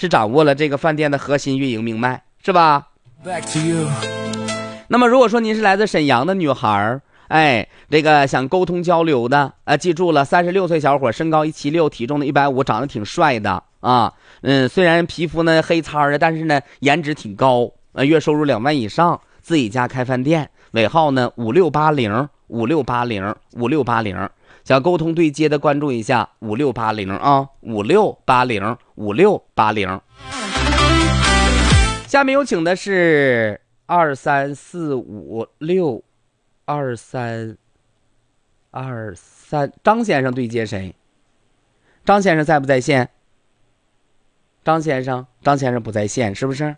是掌握了这个饭店的核心运营命脉，是吧？那么如果说您是来自沈阳的女孩，这个想沟通交流的，记住了，36岁小伙，身高176，体重的150，长得挺帅的啊。虽然皮肤呢黑擦的，但是呢颜值挺高，月收入2万以上，自己家开饭店，尾号呢5680，5680，5680。想沟通对接的关注一下5680啊，5680，5680。下面有请的是234562323，张先生对接谁？张先生在不在线？张先生不在线，是不是？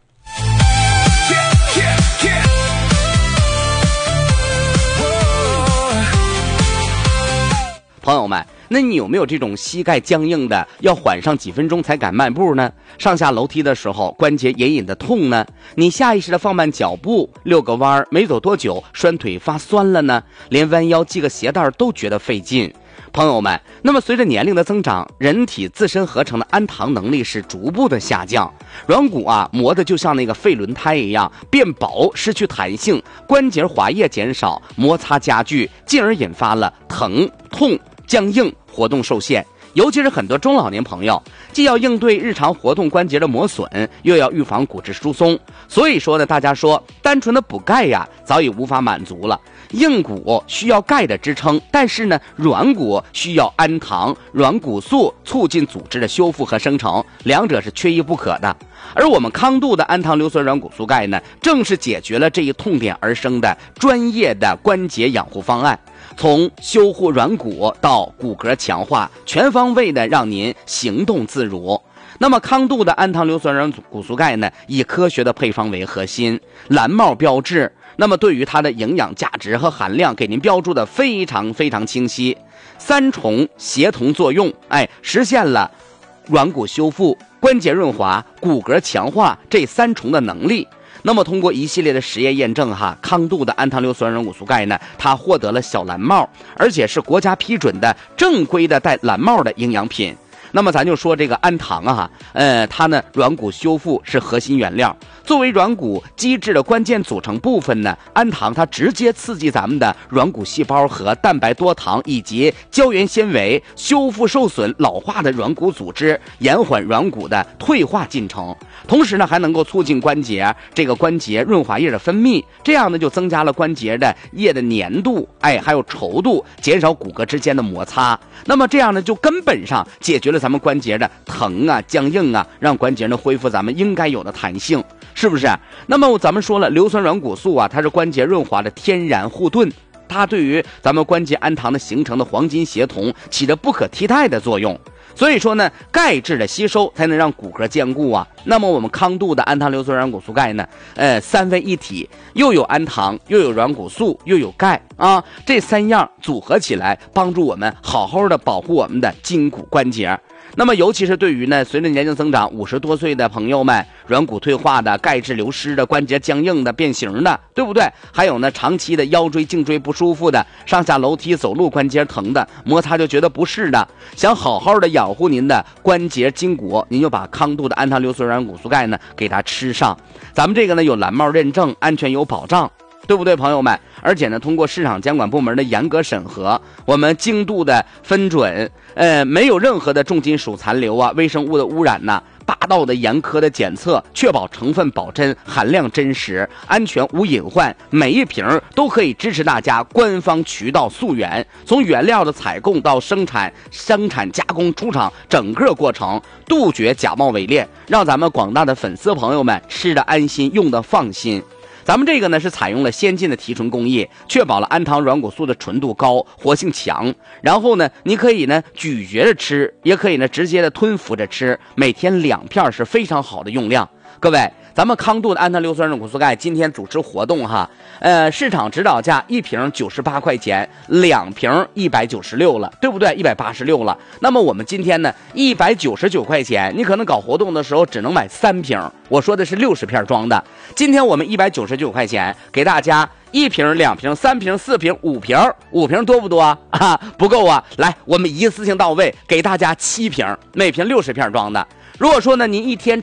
朋友们，那你有没有这种膝盖僵硬的，要缓上几分钟才敢迈步呢？上下楼梯的时候关节隐隐的痛呢？你下意识的放慢脚步，遛个弯，没走多久拴腿发酸了呢？连弯腰系个鞋带都觉得费劲。朋友们，那么随着年龄的增长，人体自身合成的氨糖能力是逐步的下降，软骨磨的就像那个废轮胎一样变薄，失去弹性，关节滑液减少，摩擦加剧，进而引发了疼痛僵硬，活动受限。尤其是很多中老年朋友，既要应对日常活动关节的磨损，又要预防骨质疏松。所以说呢，大家说单纯的补钙早已无法满足了。硬骨需要钙的支撑，但是呢，软骨需要氨糖、软骨素促进组织的修复和生成，两者是缺一不可的。而我们康度的氨糖硫酸软骨素钙呢，正是解决了这一痛点而生的专业的关节养护方案。从修护软骨到骨骼强化，全方位的让您行动自如。那么康度的氨糖硫酸软骨素钙呢，以科学的配方为核心，蓝帽标志，那么对于它的营养价值和含量给您标注的非常非常清晰，3重协同作用，实现了软骨修复、关节润滑、骨骼强化这3重的能力。那么通过一系列的实验验证康度的氨糖硫酸软骨素钙呢，它获得了小蓝帽，而且是国家批准的正规的带蓝帽的营养品。那么咱就说这个氨糖它呢软骨修复是核心原料，作为软骨机制的关键组成部分呢，氨糖它直接刺激咱们的软骨细胞和蛋白多糖以及胶原纤维，修复受损老化的软骨组织，延缓软骨的退化进程。同时呢，还能够促进关节润滑液的分泌，这样呢就增加了关节的液的粘度，还有稠度，减少骨骼之间的摩擦。那么这样呢，就根本上解决了咱们关节的疼僵硬让关节呢恢复咱们应该有的弹性，是不是？那么咱们说了，硫酸软骨素它是关节润滑的天然护盾，它对于咱们关节氨糖的形成的黄金协同起着不可替代的作用。所以说呢，钙质的吸收才能让骨骼坚固那么我们康度的氨糖硫酸软骨素钙呢，3位一体，又有氨糖，又有软骨素，又有钙这3样组合起来，帮助我们好好的保护我们的筋骨关节。那么尤其是对于呢随着年龄增长50多岁的朋友们，软骨退化的、钙质流失的、关节僵硬的、变形的，对不对？还有呢长期的腰椎颈椎不舒服的，上下楼梯走路关节疼的，摩擦就觉得不适的，想好好的养护您的关节筋骨，您就把康度的氨糖硫酸软骨素钙呢给它吃上。咱们这个呢有蓝帽认证，安全有保障，对不对朋友们？而且呢通过市场监管部门的严格审核，我们精度的分准，没有任何的重金属残留微生物的污染霸道的严苛的检测，确保成分保真，含量真实，安全无隐患，每一瓶都可以支持大家官方渠道溯源，从原料的采购到生产加工出厂整个过程，杜绝假冒伪劣，让咱们广大的粉丝朋友们吃得安心，用得放心。咱们这个呢是采用了先进的提纯工艺，确保了氨糖软骨素的纯度高，活性强。然后呢，你可以呢咀嚼着吃，也可以呢直接的吞服着吃，每天2片是非常好的用量。各位，咱们康度的氨糖硫酸软骨素钙今天主持活动市场指导价1瓶98块钱，2瓶196了，对不对？186了。那么我们今天呢199块钱，你可能搞活动的时候只能买3瓶，我说的是60片装的。今天我们199块钱给大家1瓶、2瓶、3瓶、4瓶、5瓶，5瓶多不多不够来，我们一次性到位，给大家7瓶，每瓶60片装的。如果说呢您一天